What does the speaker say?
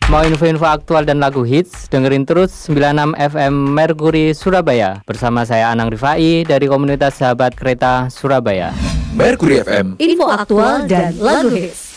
Mau info-info aktual dan lagu hits? Dengerin terus 96 FM Mercury Surabaya. Bersama saya Anang Rifai dari komunitas Sahabat Kereta Surabaya. Mercury FM. Info aktual dan lagu hits.